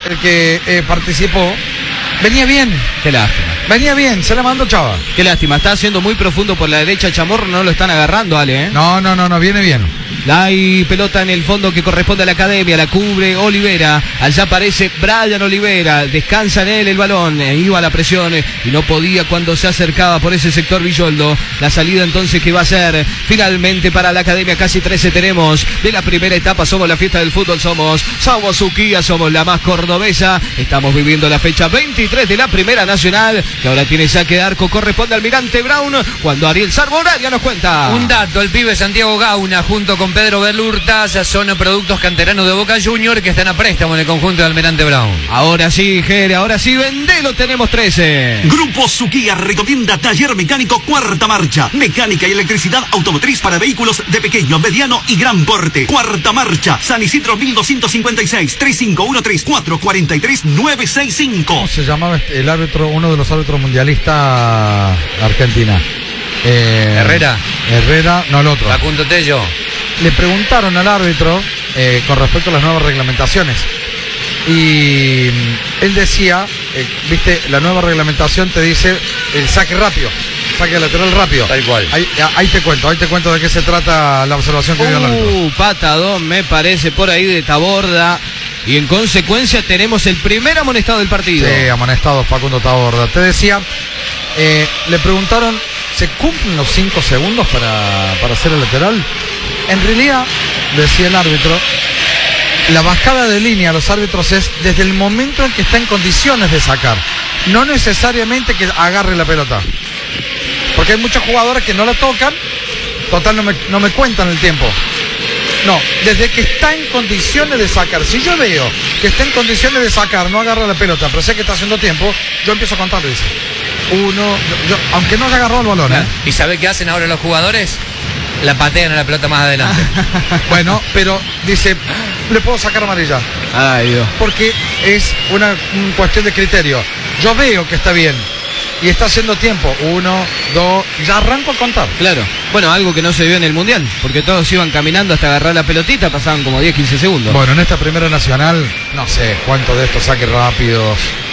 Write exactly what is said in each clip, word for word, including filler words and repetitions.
el que eh, participó, venía bien. Qué lástima. Venía bien, se la mandó Chava. Qué lástima, está haciendo muy profundo por la derecha Chamorro, no lo están agarrando, Ale, ¿eh? No, no, no, no, viene bien. Hay pelota en el fondo que corresponde a la academia, la cubre Olivera, allá aparece Brian Olivera, descansa en él el balón, eh, iba a la presión eh, y no podía cuando se acercaba por ese sector Villoldo. La salida entonces que va a ser finalmente para la academia, casi trece tenemos de la primera etapa, somos la fiesta del fútbol, somos somos Suquía, somos la más cordobesa, estamos viviendo la fecha veintitrés de la primera nacional, que ahora tiene saque de arco, corresponde al Almirante Brown, cuando Ariel Sarboraria nos cuenta. Un dato, el pibe Santiago Gauna junto con Pedro Berlurtas son productos canteranos de Boca Junior que están a préstamo en el conjunto de Almirante Brown. Ahora sí, Jere, ahora sí, vendelo, tenemos trece. Grupo Suquía recomienda taller mecánico Cuarta Marcha. Mecánica y electricidad automotriz para vehículos de pequeño, mediano y gran porte. Cuarta Marcha, San Isidro mil doscientos cincuenta y seis, tres cinco uno tres cuatro cuatro tres nueve seis cinco. ¿Cómo se llamaba el árbitro, uno de los árbitros mundialistas Argentina? Eh, Herrera. Herrera, no el otro. Facundo Tello. Le preguntaron al árbitro eh, con respecto a las nuevas reglamentaciones y él decía, eh, viste, la nueva reglamentación te dice el saque rápido, saque lateral rápido. Tal cual. Ahí, ahí te cuento, ahí te cuento de qué se trata la observación que dio el árbitro. Uh, patadón me parece por ahí de Taborda y en consecuencia tenemos el primer amonestado del partido. Sí, amonestado Facundo Taborda. Te decía, eh, le preguntaron, ¿se cumplen los cinco segundos para, para hacer el lateral? En realidad, decía el árbitro, la bajada de línea a los árbitros es desde el momento en que está en condiciones de sacar, no necesariamente que agarre la pelota, porque hay muchos jugadores que no la tocan, total no me, no me cuentan el tiempo. No, desde que está en condiciones de sacar. Si yo veo que está en condiciones de sacar, no agarra la pelota, pero sé que está haciendo tiempo, yo empiezo a contar, dice. Uno, yo, aunque no haya agarrado el balón, ¿eh? ¿Y sabe qué hacen ahora los jugadores? La patean a la pelota más adelante. Bueno, pero dice, le puedo sacar amarilla. Ay, Dios. Porque es una, una cuestión de criterio. Yo veo que está bien y está haciendo tiempo. Uno, dos, ya arranco a contar. Claro. Bueno, algo que no se vio en el Mundial, porque todos iban caminando hasta agarrar la pelotita, pasaban como diez, quince segundos. Bueno, en esta primera nacional, no sé cuántos de estos saques rápidos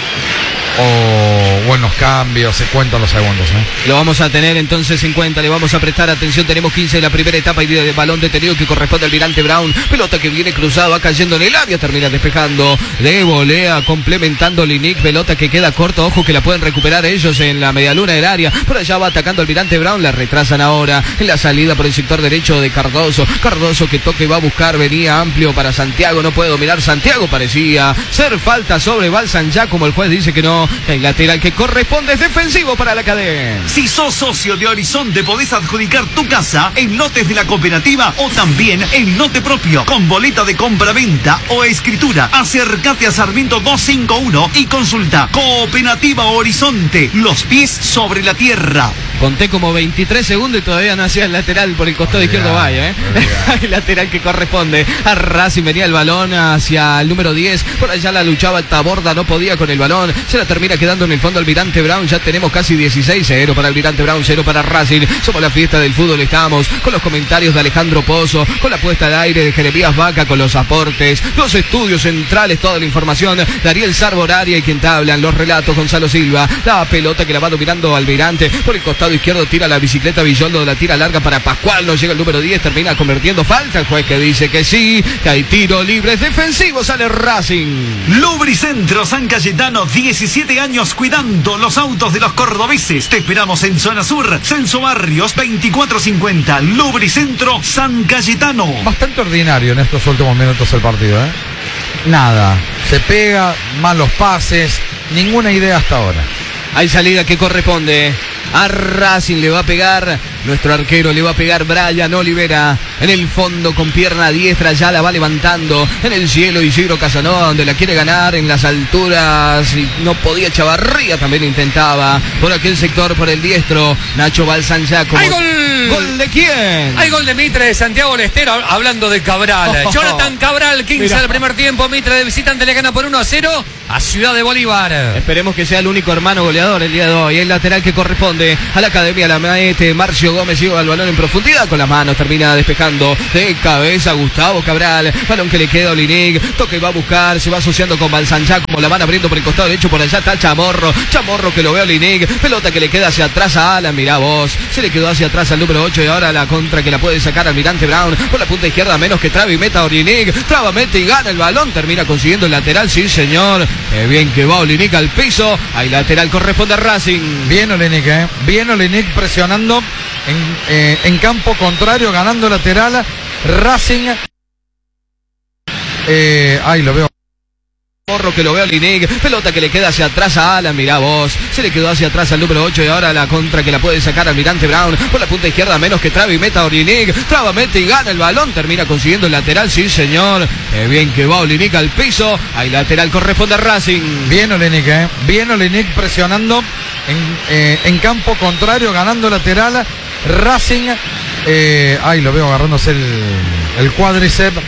o buenos cambios, se cuentan los segundos, ¿eh? Lo vamos a tener entonces en cuenta, le vamos a prestar atención, tenemos quince de la primera etapa y de, de balón detenido que corresponde al Almirante Brown, pelota que viene cruzada, va cayendo en el área, termina despejando de volea, complementando Linic, pelota que queda corta, ojo que la pueden recuperar ellos en la medialuna del área, por allá va atacando Almirante Brown, la retrasan ahora en la salida por el sector derecho de Cardoso, Cardoso que toque va a buscar, venía amplio para Santiago, no puede dominar Santiago, parecía ser falta sobre Balsan ya como el juez dice que no. El lateral que corresponde es defensivo para la cadena. Si sos socio de Horizonte podés adjudicar tu casa en lotes de la cooperativa o también en lote propio con boleta de compra-venta o escritura. Acércate a Sarmiento doscientos cincuenta y uno y consulta Cooperativa Horizonte, los pies sobre la tierra. Conté como veintitrés segundos y todavía no hacía el lateral por el costado Olvidá, izquierdo vaya, ¿eh? El lateral que corresponde a Racing, venía el balón hacia el número diez, por allá la luchaba el Taborda, no podía con el balón, se la termina quedando en el fondo Almirante Brown, ya tenemos casi dieciséis, cero para Almirante Brown, cero para Racing, somos la fiesta del fútbol, estamos con los comentarios de Alejandro Pozo, con la puesta al aire de Jeremías Vaca, con los aportes, los estudios centrales, toda la información de Ariel Sarboraria y quien te hablan, los relatos, Gonzalo Silva, la pelota que la va dominando Almirante, por el costado izquierdo tira la bicicleta Villoldo, la tira larga para Pascual, no llega el número diez, termina convirtiendo falta, el juez que dice que sí, que hay tiro libre, es defensivo, sale Racing. Lubricentro San Cayetano, diecisiete años cuidando los autos de los cordobeses. Te esperamos en Zona Sur, Censo Barrios veinticuatro cincuenta, Lubricentro San Cayetano. Bastante ordinario en estos últimos minutos el partido, ¿eh? Nada, se pega, malos pases, ninguna idea hasta ahora. Hay salida que corresponde a Racing, le va a pegar nuestro arquero, le va a pegar Brian Olivera en el fondo con pierna diestra, ya la va levantando en el cielo Isidro Casanova, donde la quiere ganar en las alturas y no podía, Chavarría también intentaba por aquel sector, por el diestro, Nacho Balsan ya como... ¡Hay gol! ¿Gol de quién? Hay gol de Mitre de Santiago Lestero, hablando de Cabral. Oh, Jonathan Cabral, quince mira. del primer tiempo, Mitre de visitante le gana por uno a cero. a Ciudad de Bolívar. Esperemos que sea el único hermano goleador el día de hoy. El lateral que corresponde a la academia, la mete Marcio Gómez, lleva el balón en profundidad con las manos, termina despejando de cabeza Gustavo Cabral, balón que le queda a Olinic, toque va a buscar, se va asociando con Balsanchá, como la van abriendo por el costado derecho, por allá está Chamorro, Chamorro que lo ve a Olinic, pelota que le queda hacia atrás a Alan, mirá vos, se le quedó hacia atrás al número ocho y ahora la contra que la puede sacar Almirante Brown, por la punta izquierda menos que traba y meta a Olinic, traba, mete y gana el balón, termina consiguiendo el lateral, sí señor, eh, bien que va Olinic al piso, ahí lateral corresponde a Racing. Bien Olinic, eh. bien Olinic presionando en, eh, en campo contrario, ganando lateral, Racing, eh, ahí lo veo. Morro que lo ve a Olinic, pelota que le queda hacia atrás a Alan, mirá vos, se le quedó hacia atrás al número ocho y ahora la contra que la puede sacar Almirante Brown, por la punta izquierda menos que traba y meta a Olinic, traba, mete y gana el balón, termina consiguiendo el lateral, sí señor, eh, bien que va Olinic al piso, ahí lateral corresponde a Racing. Bien Olinic, eh. bien Olinic presionando en, eh, en campo contrario, ganando lateral, Racing, eh, ahí lo veo agarrándose el, el cuádriceps.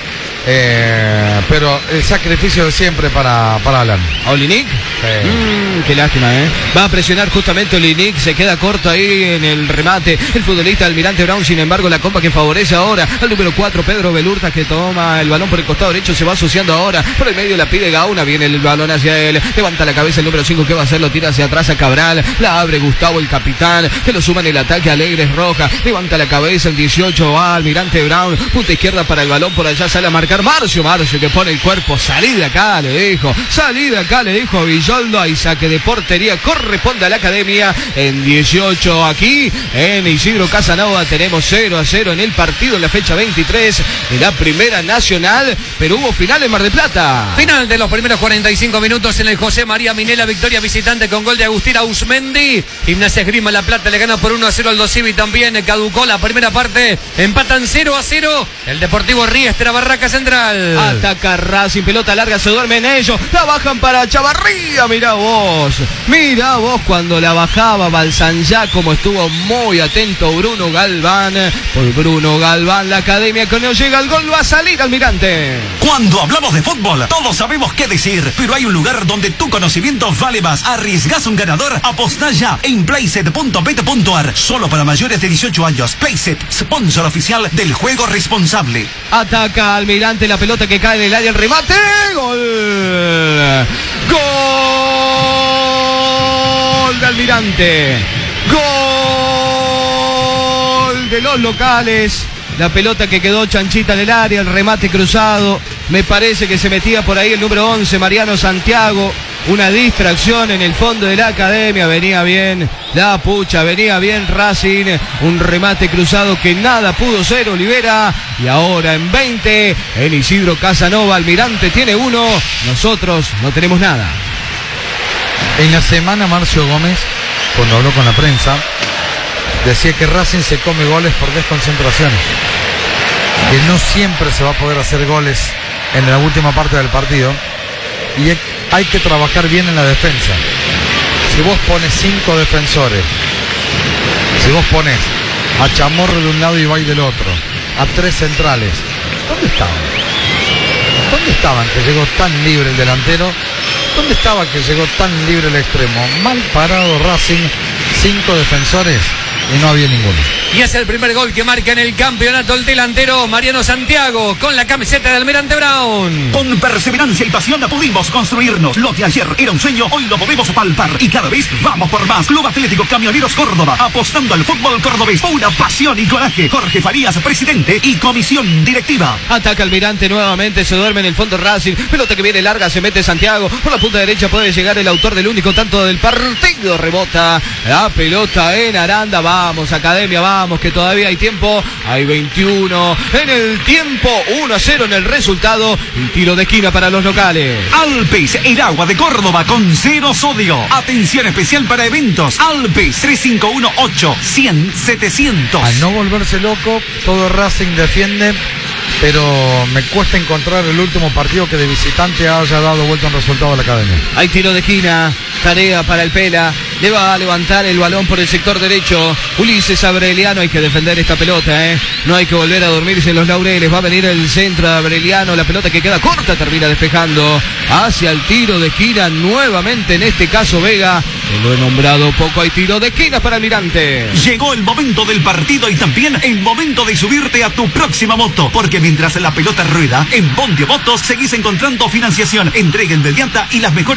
Eh, pero el sacrificio de siempre para, para Alan. ¿A Olinic? Sí. Mm, qué lástima, ¿eh? Va a presionar justamente Olinic, se queda corto ahí en el remate. El futbolista Almirante Brown, sin embargo, la compa que favorece ahora al número cuatro, Pedro Belurta, que toma el balón por el costado derecho, se va asociando ahora. Por el medio la pide Gauna, viene el balón hacia él. Levanta la cabeza el número cinco, ¿qué va a hacer? Lo tira hacia atrás a Cabral. La abre Gustavo, el capitán, que lo suma en el ataque. Alegres Roja. Levanta la cabeza el dieciocho, va Almirante Brown. Punta izquierda para el balón, por allá sale a marcar Marcio, Marcio que pone el cuerpo, salí de acá, le dijo, salí de acá, le dijo a Villoldo, ahí saque de portería, corresponde a la academia, en dieciocho aquí, en Isidro Casanova, tenemos cero a cero en el partido en la fecha veintitrés de la Primera Nacional, pero hubo final en Mar del Plata. Final de los primeros cuarenta y cinco minutos en el José María Minela, victoria visitante con gol de Agustín Ausmendi, Gimnasia Esgrima La Plata le gana por uno a cero al Dosivi, también caducó la primera parte, empatan cero a cero, el Deportivo Riestra Barraca Central. Ataca Racing, pelota larga, se duermen ellos, la bajan para Chavarría, mirá vos, mirá vos cuando la bajaba Balsanchá, como estuvo muy atento Bruno Galván, por Bruno Galván, la academia que no llega al gol, va a salir Almirante. Cuando hablamos de fútbol, todos sabemos qué decir, pero hay un lugar donde tu conocimiento vale más. ¿Arriesgás un ganador? Apostá ya en playset punto bet punto ar, solo para mayores de dieciocho años. Playset, sponsor oficial del juego responsable. Ataca Almirante, la pelota que cae en el área, el remate, gol, gol de Almirante, gol de los locales, la pelota que quedó chanchita en el área, el remate cruzado, me parece que se metía por ahí el número once, Mariano Santiago, una distracción en el fondo de la academia, venía bien la pucha, venía bien Racing, un remate cruzado que nada pudo ser Olivera, y ahora en veinte, en Isidro Casanova, Almirante tiene uno, nosotros no tenemos nada. En la semana Marcio Gómez, cuando habló con la prensa, decía que Racing se come goles por desconcentraciones, que no siempre se va a poder hacer goles en la última parte del partido, y hay que trabajar bien en la defensa. Si vos pones cinco defensores, si vos pones a Chamorro de un lado y Bay del otro, a tres centrales, ¿dónde estaban? ¿Dónde estaban que llegó tan libre el delantero? ¿Dónde estaba que llegó tan libre el extremo? Mal parado Racing, cinco defensores y no había ninguno. Y es el primer gol que marca en el campeonato el delantero Mariano Santiago con la camiseta de Almirante Brown. Con perseverancia y pasión pudimos construirnos. Lo de ayer era un sueño, hoy lo podemos palpar. Y cada vez vamos por más. Club Atlético Camioneros Córdoba, apostando al fútbol cordobés. Una pasión y coraje. Jorge Farías, presidente y comisión directiva. Ataca Almirante nuevamente, se duerme en el fondo Racing. Pelota que viene larga, se mete Santiago. Por la punta derecha puede llegar el autor del único tanto del partido. Rebota la pelota en Aranda. Vamos, academia, vamos. Vamos, que todavía hay tiempo, hay veintiuno en el tiempo, uno a cero en el resultado y tiro de esquina para los locales. Alpes, el agua de Córdoba con cero sodio. Atención especial para eventos. Alpes, tres cinco uno ocho, cien, setecientos. Al no volverse loco, todo Racing defiende, pero me cuesta encontrar el último partido que de visitante haya dado vuelta un resultado a la academia. Hay tiro de esquina, Tarea para el Pela. Le va a levantar el balón por el sector derecho. Ulises Abreliano. Hay que defender esta pelota, ¿eh? No hay que volver a dormirse en los laureles. Va a venir el centro de Abreliano. La pelota que queda corta termina despejando hacia el tiro de esquina. Nuevamente, en este caso, Vega. Lo he nombrado poco. Hay tiro de esquina para Almirante. Llegó el momento del partido y también el momento de subirte a tu próxima moto. Porque mientras la pelota rueda, en Bondio Motos seguís encontrando financiación, entrega inmediata y las mejores